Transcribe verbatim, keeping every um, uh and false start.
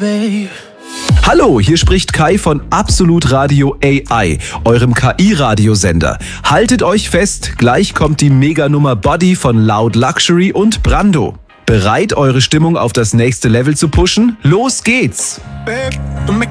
babe. Hallo, hier spricht Kai von Absolut Radio A I, eurem K I-Radiosender. Haltet euch fest, gleich kommt die Meganummer Body von Loud Luxury und Brando. Bereit, eure Stimmung auf das nächste Level zu pushen? Los geht's! Babe, tú me